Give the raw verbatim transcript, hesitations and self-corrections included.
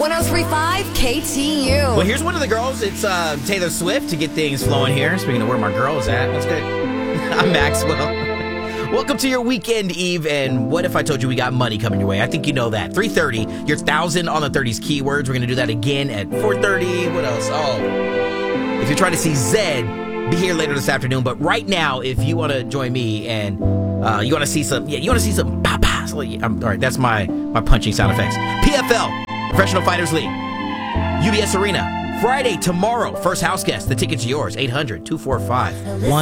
one oh three point five K T U. Well, here's one of the girls. It's uh, Taylor Swift to get things flowing here. Speaking of where my girl is at, that's good. I'm Maxwell. Welcome to your weekend eve, and what if I told you we got money coming your way? I think you know that. three thirty, your one thousand on the thirties keywords. We're going to do that again at four thirty. What else? Oh, if you're trying to see Zed, be here later this afternoon. But right now, if you want to join me and uh, you want to see some, yeah, you want to see some pa-pa. So, yeah, I'm, all right, that's my, my punching sound effects. P F L, Professional Fighters League, U B S Arena, Friday, tomorrow. First house guest. The ticket's yours. eight hundred two four five one